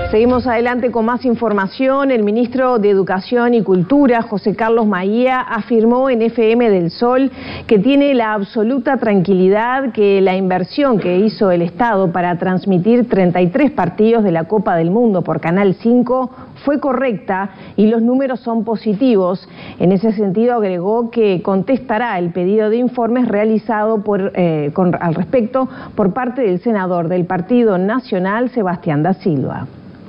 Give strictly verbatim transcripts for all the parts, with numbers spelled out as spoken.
Seguimos adelante con más información. El ministro de Educación y Cultura, José Carlos Maía, afirmó en F M del Sol que tiene la absoluta tranquilidad que la inversión que hizo el Estado para transmitir treinta y tres partidos de la Copa del Mundo por Canal cinco fue correcta y los números son positivos. En ese sentido agregó que contestará el pedido de informes realizado por, eh, con, al respecto por parte del senador del Partido Nacional, Sebastián da Silva.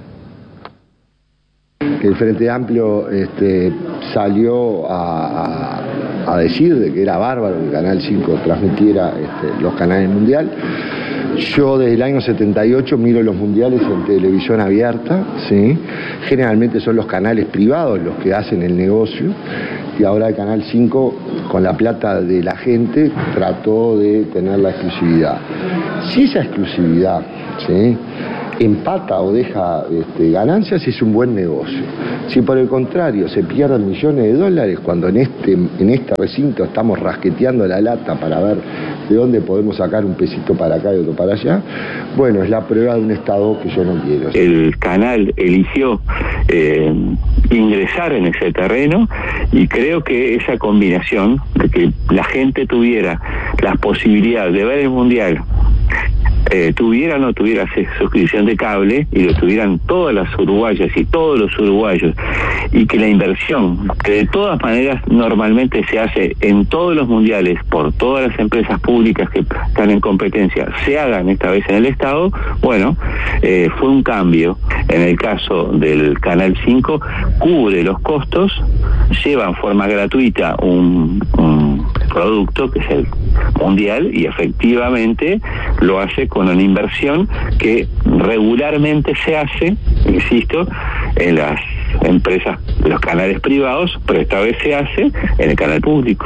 Que el Frente Amplio este, salió a, a, a decir de que era bárbaro que Canal cinco transmitiera este, los canales mundial. Yo desde el año setenta y ocho miro los mundiales en televisión abierta, ¿sí? Generalmente son los canales privados los que hacen el negocio, y ahora el Canal cinco, con la plata de la gente, trató de tener la exclusividad. Si esa exclusividad, ¿sí?, empata o deja este, ganancias, es un buen negocio. Si por el contrario se pierden millones de dólares, cuando en este, en este recinto estamos rasqueteando la lata para ver de dónde podemos sacar un pesito para acá y otro para allá, bueno, es la prueba de un Estado que yo no quiero. El canal eligió eh, ingresar en ese terreno, y creo que esa combinación de que la gente tuviera la posibilidad de ver el Mundial, Eh, tuviera o no tuviera suscripción de cable, y lo tuvieran todas las uruguayas y todos los uruguayos, y que la inversión, que de todas maneras normalmente se hace en todos los mundiales por todas las empresas públicas que están en competencia, se hagan esta vez en el Estado, bueno, eh, fue un cambio. En el caso del Canal cinco, cubre los costos, lleva en forma gratuita un, un producto que es el mundial, y efectivamente lo hace con una inversión que regularmente se hace, insisto, en las empresas, los canales privados, pero esta vez se hace en el canal público.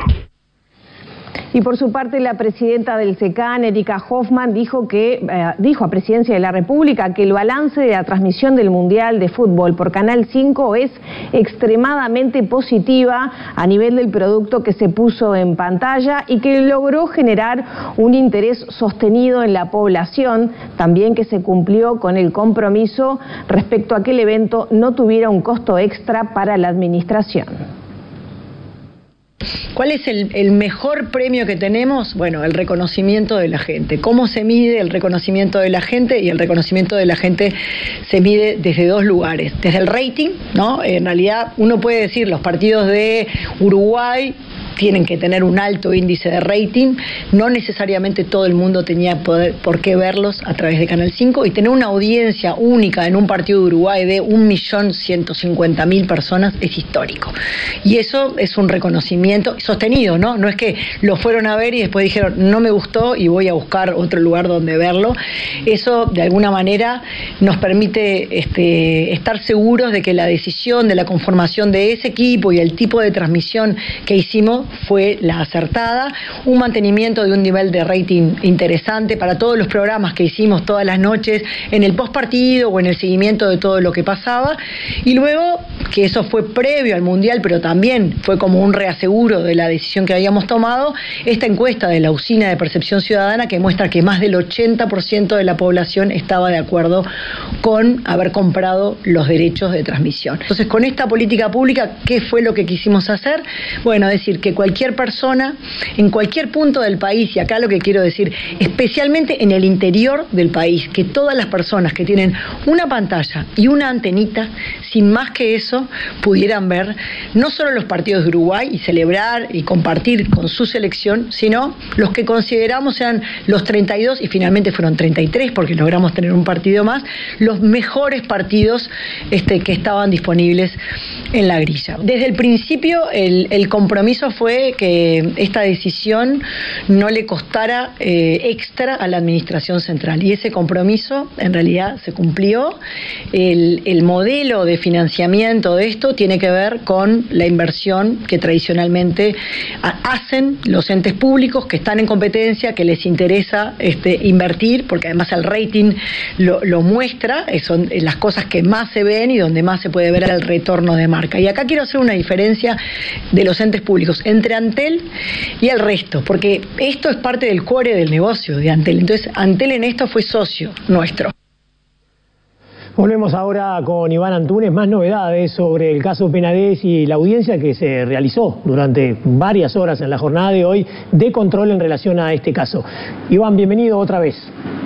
Y por su parte, la presidenta del SECAN, Erika Hoffman, dijo que eh, dijo a Presidencia de la República que el balance de la transmisión del Mundial de Fútbol por Canal cinco es extremadamente positiva a nivel del producto que se puso en pantalla, y que logró generar un interés sostenido en la población. También que se cumplió con el compromiso respecto a que el evento no tuviera un costo extra para la administración. ¿Cuál es el, el mejor premio que tenemos? Bueno, el reconocimiento de la gente. ¿Cómo se mide el reconocimiento de la gente? Y el reconocimiento de la gente se mide desde dos lugares. Desde el rating, ¿no? En realidad uno puede decir los partidos de Uruguay tienen que tener un alto índice de rating, no necesariamente todo el mundo tenía poder, por qué verlos a través de Canal cinco, y tener una audiencia única en un partido de Uruguay de un millón ciento cincuenta mil personas es histórico. Y eso es un reconocimiento sostenido, ¿no? No es que lo fueron a ver y después dijeron, no me gustó y voy a buscar otro lugar donde verlo. Eso, de alguna manera, nos permite este, estar seguros de que la decisión de la conformación de ese equipo y el tipo de transmisión que hicimos fue la acertada, un mantenimiento de un nivel de rating interesante para todos los programas que hicimos todas las noches en el postpartido o en el seguimiento de todo lo que pasaba, y luego que eso fue previo al Mundial, pero también fue como un reaseguro de la decisión que habíamos tomado, esta encuesta de la Usina de Percepción Ciudadana, que muestra que más del ochenta por ciento de la población estaba de acuerdo con haber comprado los derechos de transmisión. Entonces, con esta política pública, ¿qué fue lo que quisimos hacer? Bueno, decir que cualquier persona, en cualquier punto del país, y acá lo que quiero decir, especialmente en el interior del país, que todas las personas que tienen una pantalla y una antenita, sin más que eso, pudieran ver no solo los partidos de Uruguay y celebrar y compartir con su selección, sino los que consideramos eran los treinta y dos, y finalmente fueron treinta y tres porque logramos tener un partido más, los mejores partidos este, que estaban disponibles en la grilla. Desde el principio el, el compromiso fue que esta decisión no le costara eh, extra a la administración central, y ese compromiso en realidad se cumplió. El, el modelo de financiamiento de esto tiene que ver con la inversión que tradicionalmente hacen los entes públicos que están en competencia, que les interesa este, invertir, porque además el rating lo, lo muestra, son las cosas que más se ven y donde más se puede ver el retorno de marca. Y acá quiero hacer una diferencia de los entes públicos entre Antel y el resto, porque esto es parte del core del negocio de Antel. Entonces, Antel en esto fue socio nuestro. Volvemos ahora con Iván Antúnez, más novedades sobre el caso Penades y la audiencia que se realizó durante varias horas en la jornada de hoy de control en relación a este caso. Iván, bienvenido otra vez.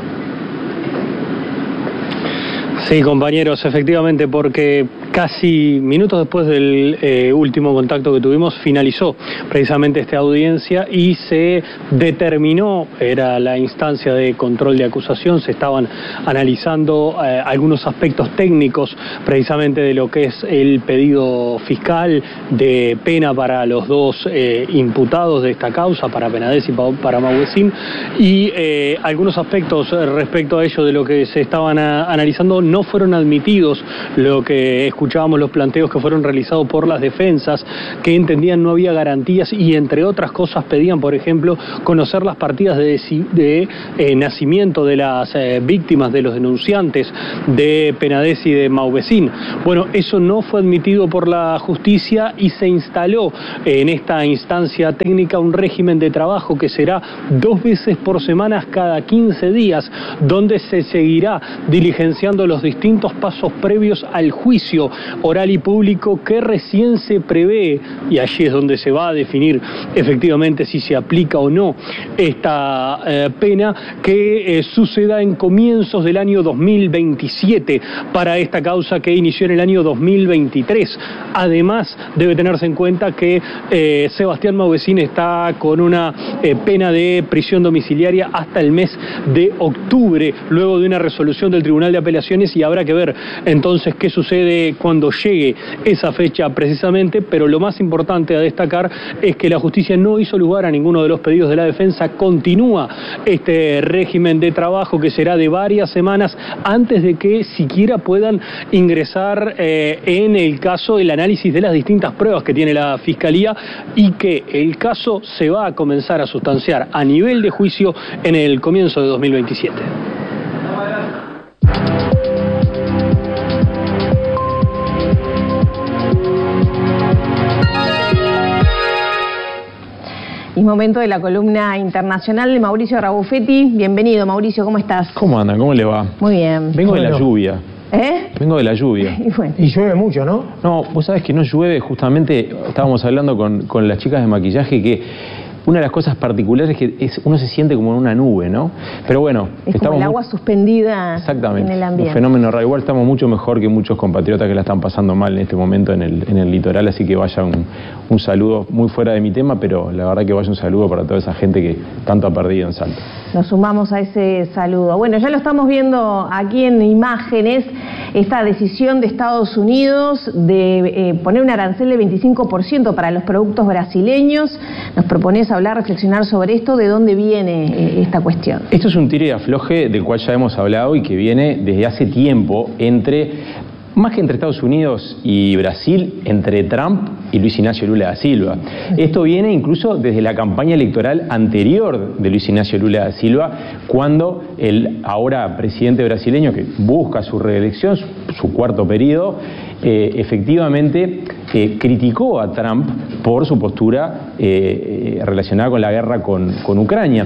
Sí, compañeros, efectivamente, porque casi minutos después del eh, último contacto que tuvimos, finalizó precisamente esta audiencia y se determinó, era la instancia de control de acusación, se estaban analizando eh, algunos aspectos técnicos precisamente de lo que es el pedido fiscal de pena para los dos eh, imputados de esta causa, para Penades y para Mauvesin, y eh, algunos aspectos respecto a ello de lo que se estaban a, analizando no fueron admitidos, lo que escuchábamos los planteos que fueron realizados por las defensas, que entendían no había garantías y entre otras cosas pedían, por ejemplo, conocer las partidas de, de eh, nacimiento de las eh, víctimas, de los denunciantes de Penades y de Mauvesin. Bueno, eso no fue admitido por la justicia y se instaló eh, en esta instancia técnica un régimen de trabajo que será dos veces por semana cada quince días, donde se seguirá diligenciando los distintos pasos previos al juicio oral y público que recién se prevé, y allí es donde se va a definir efectivamente si se aplica o no esta eh, pena, que eh, suceda en comienzos del año dos mil veintisiete para esta causa que inició en el año dos mil veintitrés. Además, debe tenerse en cuenta que eh, Sebastián Mauvesin está con una eh, pena de prisión domiciliaria hasta el mes de octubre, luego de una resolución del Tribunal de Apelaciones, y habrá que ver entonces qué sucede cuando llegue esa fecha precisamente, pero lo más importante a destacar es que la justicia no hizo lugar a ninguno de los pedidos de la defensa. Continúa este régimen de trabajo que será de varias semanas antes de que siquiera puedan ingresar eh, en el caso el análisis de las distintas pruebas que tiene la Fiscalía, y que el caso se va a comenzar a sustanciar a nivel de juicio en el comienzo de dos mil veintisiete. Es momento de la columna internacional de Mauricio Rabuffetti. Bienvenido, Mauricio, ¿cómo estás? ¿Cómo andan? ¿Cómo le va? Muy bien. Vengo bueno. de la lluvia. ¿Eh? Vengo de la lluvia. Y, bueno. Y llueve mucho, ¿no? No, vos sabés que no llueve, justamente estábamos hablando con, con las chicas de maquillaje que una de las cosas particulares es que es, uno se siente como en una nube, ¿no? Pero bueno, es estamos como el agua muy... suspendida Exactamente, en el ambiente. Un fenómeno raro. Igual estamos mucho mejor que muchos compatriotas que la están pasando mal en este momento en el, en el litoral, así que vaya un, un saludo muy fuera de mi tema, pero la verdad que vaya un saludo para toda esa gente que tanto ha perdido en Salta. Nos sumamos a ese saludo. Bueno, ya lo estamos viendo aquí en imágenes, esta decisión de Estados Unidos de eh, poner un arancel de veinticinco por ciento para los productos brasileños. Nos propones hablar, reflexionar sobre esto, ¿de dónde viene eh, esta cuestión? Esto es un tire y afloje del cual ya hemos hablado y que viene desde hace tiempo entre, más que entre Estados Unidos y Brasil, entre Trump y Luis Ignacio Lula da Silva. Esto viene incluso desde la campaña electoral anterior de Luis Ignacio Lula da Silva, cuando el ahora presidente brasileño, que busca su reelección, su, su cuarto periodo, eh, efectivamente eh, criticó a Trump por su postura eh, relacionada con la guerra con, con Ucrania.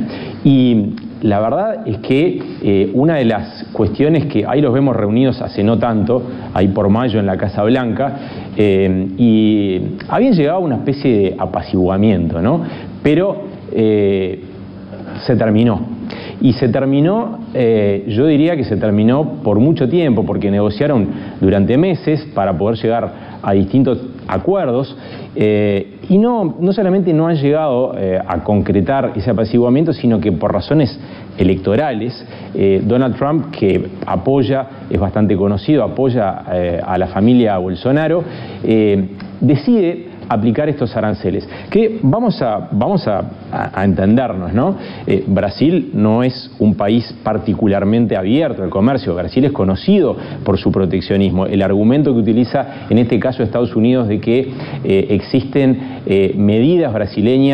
Y la verdad es que eh, una de las cuestiones que ahí los vemos reunidos hace no tanto, ahí por mayo en la Casa Blanca, eh, y habían llegado a una especie de apaciguamiento, ¿no? Pero eh, se terminó. Y se terminó, eh, yo diría que se terminó por mucho tiempo, porque negociaron durante meses para poder llegar a distintos acuerdos, eh, y no, no solamente no han llegado eh, a concretar ese apaciguamiento, sino que por razones electorales, eh, Donald Trump, que apoya, es bastante conocido, apoya eh, a la familia Bolsonaro, eh, decide aplicar estos aranceles, que vamos a, vamos a, a entendernos, ¿no? Eh, Brasil no es un país particularmente abierto al comercio. Brasil es conocido por su proteccionismo. El argumento que utiliza en este caso Estados Unidos de que eh, existen eh, medidas brasileñas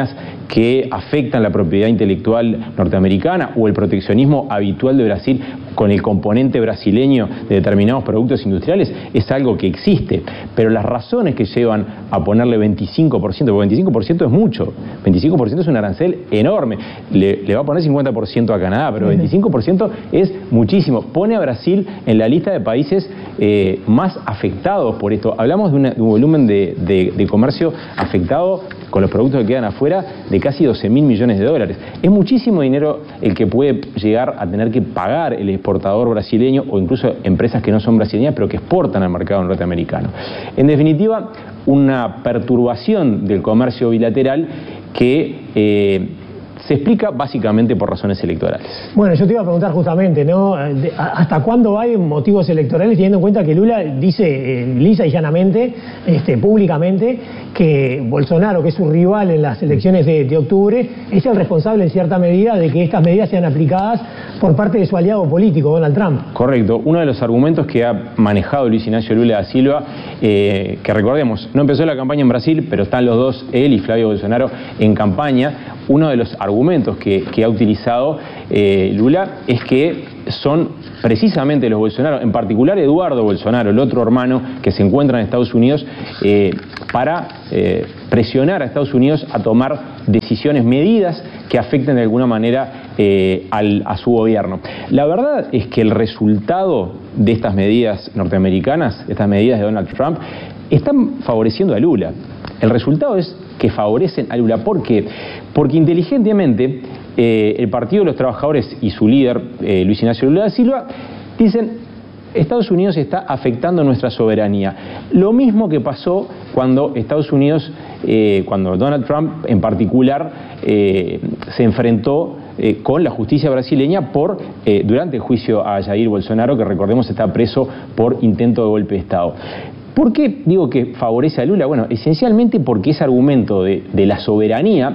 que afectan la propiedad intelectual norteamericana o el proteccionismo habitual de Brasil con el componente brasileño de determinados productos industriales es algo que existe, pero las razones que llevan a ponerle veinticinco por ciento, porque veinticinco por ciento es mucho, veinticinco por ciento es un arancel enorme, le, le va a poner cincuenta por ciento a Canadá, pero veinticinco por ciento es muchísimo, pone a Brasil en la lista de países eh, más afectados por esto. Hablamos de, una, de un volumen de, de, de comercio afectado con los productos que quedan afuera de casi doce mil millones de dólares. Es muchísimo dinero el que puede llegar a tener que pagar el exportador brasileño o incluso empresas que no son brasileñas pero que exportan al mercado norteamericano. En definitiva, una perturbación del comercio bilateral que eh, se explica básicamente por razones electorales. Bueno, yo te iba a preguntar justamente, ¿no? ¿Hasta cuándo hay motivos electorales, teniendo en cuenta que Lula dice eh, lisa y llanamente, este, públicamente, que Bolsonaro, que es su rival en las elecciones de, de octubre, es el responsable en cierta medida de que estas medidas sean aplicadas por parte de su aliado político, Donald Trump? Correcto. Uno de los argumentos que ha manejado Luis Ignacio Lula da Silva, eh, que recordemos, no empezó la campaña en Brasil, pero están los dos, él y Flavio Bolsonaro, en campaña. Uno de los argumentos que, que ha utilizado eh, Lula es que son precisamente los Bolsonaro, en particular Eduardo Bolsonaro, el otro hermano que se encuentra en Estados Unidos, eh, para eh, presionar a Estados Unidos a tomar decisiones, medidas que afecten de alguna manera eh, al, a su gobierno. La verdad es que el resultado de estas medidas norteamericanas, estas medidas de Donald Trump, están favoreciendo a Lula. El resultado es que favorecen a Lula. ¿Por qué? Porque inteligentemente eh, el Partido de los Trabajadores y su líder, eh, Luis Ignacio Lula da Silva, dicen: Estados Unidos está afectando nuestra soberanía. Lo mismo que pasó cuando Estados Unidos, eh, cuando Donald Trump en particular, eh, se enfrentó eh, con la justicia brasileña por eh, durante el juicio a Jair Bolsonaro, que recordemos está preso por intento de golpe de Estado. ¿Por qué digo que favorece a Lula? Bueno, esencialmente porque ese argumento de, de la soberanía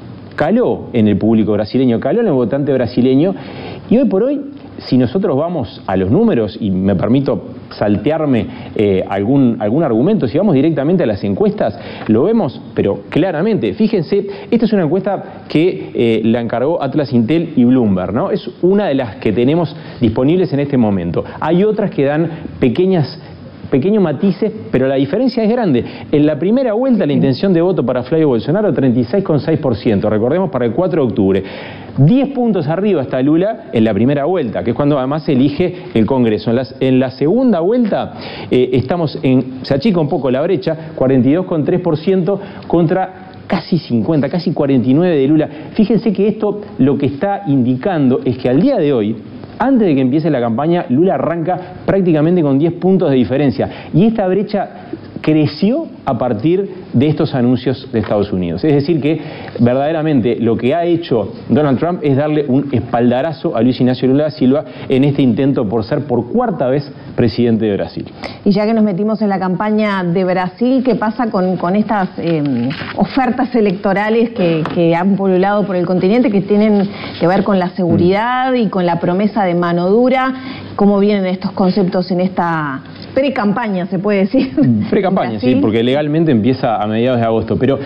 caló en el público brasileño, caló en el votante brasileño, y hoy por hoy, si nosotros vamos a los números, y me permito saltearme eh, algún, algún argumento, si vamos directamente a las encuestas, lo vemos, pero claramente. Fíjense, esta es una encuesta que eh, la encargó Atlas Intel y Bloomberg, ¿no? Es una de las que tenemos disponibles en este momento. Hay otras que dan pequeñas pequeños matices, pero la diferencia es grande. En la primera vuelta, la intención de voto para Flavio Bolsonaro, treinta y seis coma seis por ciento, recordemos, para el cuatro de octubre. diez puntos arriba está Lula en la primera vuelta, que es cuando además se elige el Congreso. En la, en la segunda vuelta eh, estamos en, se achica un poco la brecha, cuarenta y dos coma tres por ciento contra casi cincuenta, casi cuarenta y nueve de Lula. Fíjense que esto lo que está indicando es que al día de hoy, antes de que empiece la campaña, Lula arranca prácticamente con diez puntos de diferencia. Y esta brecha creció a partir de estos anuncios de Estados Unidos. Es decir que verdaderamente lo que ha hecho Donald Trump es darle un espaldarazo a Luis Ignacio Lula da Silva en este intento por ser por cuarta vez presidente de Brasil. Y ya que nos metimos en la campaña de Brasil, ¿qué pasa con, con estas eh, ofertas electorales que, que han pululado por el continente, que tienen que ver con la seguridad y con la promesa de mano dura? ¿Cómo vienen estos conceptos en esta pre-campaña, se puede decir? Pre-campaña, sí, porque legalmente empieza a mediados de agosto, pero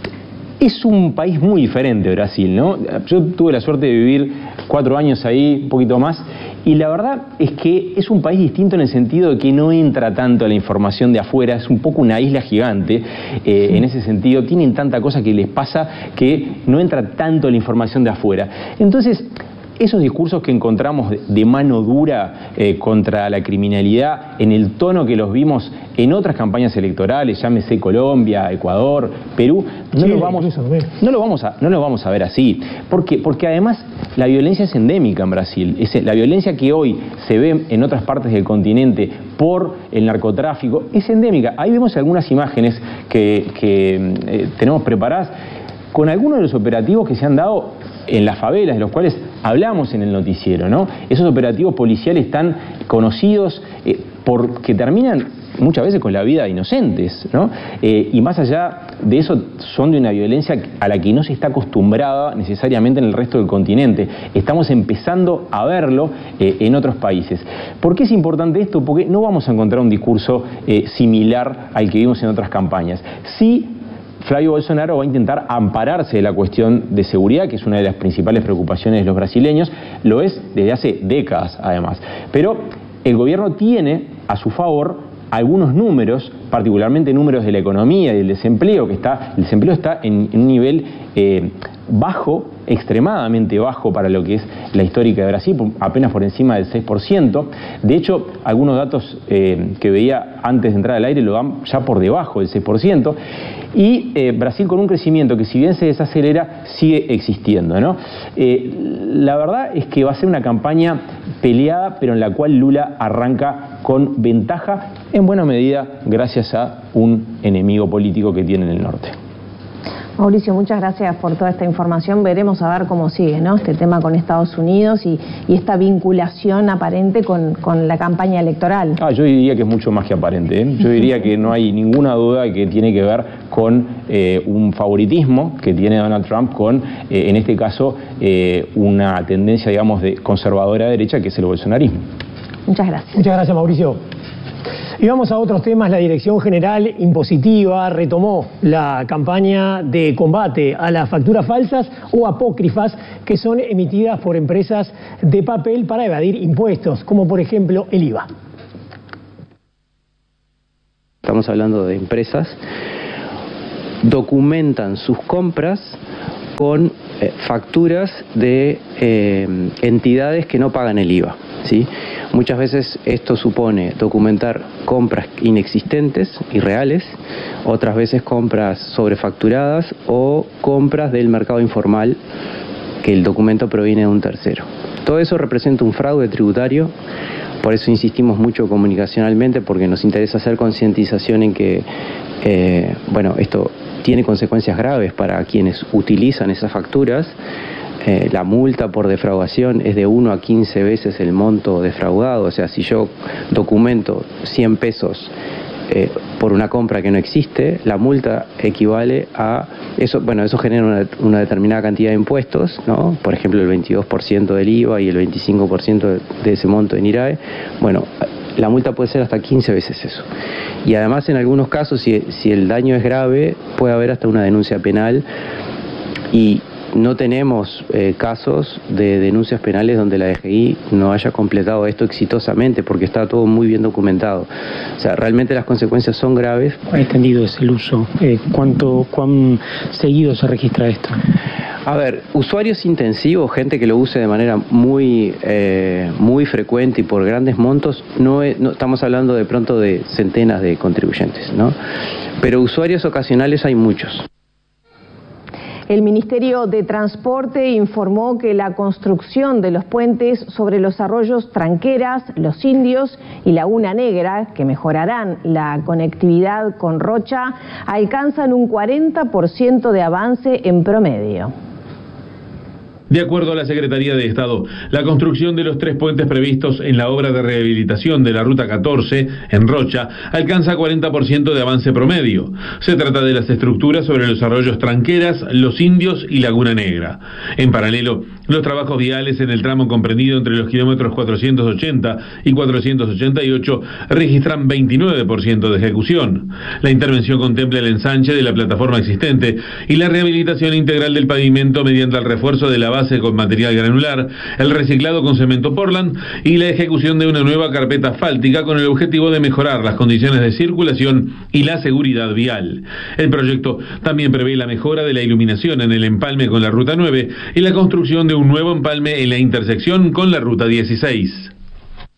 es un país muy diferente Brasil, ¿no? Yo tuve la suerte de vivir cuatro años ahí, un poquito más, y la verdad es que es un país distinto en el sentido de que no entra tanto la información de afuera, es un poco una isla gigante, eh, en ese sentido, tienen tanta cosa que les pasa que no entra tanto la información de afuera. Entonces, esos discursos que encontramos de mano dura eh, contra la criminalidad, en el tono que los vimos en otras campañas electorales, llámese Colombia, Ecuador, Perú, no, sí, lo, vamos, no, lo, vamos a, no lo vamos a ver así. ¿Por qué? Porque además la violencia es endémica en Brasil. Es la violencia que hoy se ve en otras partes del continente por el narcotráfico es endémica. Ahí vemos algunas imágenes que, que eh, tenemos preparadas con algunos de los operativos que se han dado en las favelas, de los cuales hablamos en el noticiero, ¿no? Esos operativos policiales tan conocidos eh, porque terminan muchas veces con la vida de inocentes, ¿no? Eh, y más allá de eso, son de una violencia a la que no se está acostumbrada necesariamente en el resto del continente. Estamos empezando a verlo eh, en otros países. ¿Por qué es importante esto? Porque no vamos a encontrar un discurso eh, similar al que vimos en otras campañas. Sí, Flavio Bolsonaro va a intentar ampararse de la cuestión de seguridad, que es una de las principales preocupaciones de los brasileños, lo es desde hace décadas además. Pero el gobierno tiene a su favor algunos números, particularmente números de la economía y del desempleo, que está, el desempleo está en, en un nivel eh, bajo, extremadamente bajo para lo que es la histórica de Brasil, apenas por encima del seis por ciento. De hecho, algunos datos eh, que veía antes de entrar al aire lo dan ya por debajo del seis por ciento. Y eh, Brasil con un crecimiento que, si bien se desacelera, sigue existiendo, ¿no? Eh, la verdad es que va a ser una campaña peleada, pero en la cual Lula arranca con ventaja, en buena medida gracias a un enemigo político que tiene en el norte. Mauricio, muchas gracias por toda esta información. Veremos a ver cómo sigue, ¿no?, este tema con Estados Unidos y, y esta vinculación aparente con, con la campaña electoral. Ah, yo diría que es mucho más que aparente, ¿eh? Yo diría que no hay ninguna duda de que tiene que ver con eh, un favoritismo que tiene Donald Trump con, eh, en este caso, eh, una tendencia, digamos, de conservadora derecha, que es el bolsonarismo. Muchas gracias. Muchas gracias, Mauricio. Y vamos a otros temas. La Dirección General Impositiva retomó la campaña de combate a las facturas falsas o apócrifas que son emitidas por empresas de papel para evadir impuestos, como por ejemplo el I V A. Estamos hablando de empresas, documentan sus compras con eh, facturas de eh, entidades que no pagan el I V A, ¿sí? Muchas veces esto supone documentar compras inexistentes, irreales, otras veces compras sobrefacturadas o compras del mercado informal, que el documento proviene de un tercero. Todo eso representa un fraude tributario. Por eso insistimos mucho comunicacionalmente, porque nos interesa hacer concientización en que, eh, bueno, esto tiene consecuencias graves para quienes utilizan esas facturas. Eh, la multa por defraudación es de uno a quince veces el monto defraudado. O sea, si yo documento cien pesos eh, por una compra que no existe, la multa equivale a eso. Bueno, eso genera una, una determinada cantidad de impuestos, ¿no? Por ejemplo, el veintidós por ciento del I V A y el veinticinco por ciento de, de ese monto en I R A E. Bueno, la multa puede ser hasta quince veces eso. Y además, en algunos casos, si, si el daño es grave, puede haber hasta una denuncia penal. Y no tenemos eh, casos de denuncias penales donde la D G I no haya completado esto exitosamente, porque está todo muy bien documentado. O sea, realmente las consecuencias son graves. ¿Cuán extendido es el uso? Eh, ¿cuánto, ¿Cuán seguido se registra esto? A ver, usuarios intensivos, gente que lo use de manera muy, eh, muy frecuente y por grandes montos, no, es, no estamos hablando de pronto de centenas de contribuyentes, ¿no? Pero usuarios ocasionales hay muchos. El Ministerio de Transporte informó que la construcción de los puentes sobre los arroyos Tranqueras, Los Indios y Laguna Negra, que mejorarán la conectividad con Rocha, alcanzan un cuarenta por ciento de avance en promedio. De acuerdo a la Secretaría de Estado, la construcción de los tres puentes previstos en la obra de rehabilitación de la Ruta catorce en Rocha alcanza cuarenta por ciento de avance promedio. Se trata de las estructuras sobre los arroyos Tranqueras, Los Indios y Laguna Negra. En paralelo, los trabajos viales en el tramo comprendido entre los kilómetros cuatrocientos ochenta y cuatrocientos ochenta y ocho registran veintinueve por ciento de ejecución. La intervención contempla el ensanche de la plataforma existente y la rehabilitación integral del pavimento mediante el refuerzo de la base con material granular, el reciclado con cemento Portland y la ejecución de una nueva carpeta asfáltica con el objetivo de mejorar las condiciones de circulación y la seguridad vial. El proyecto también prevé la mejora de la iluminación en el empalme con la Ruta nueve y la construcción de un nuevo empalme en la intersección con la Ruta dieciséis.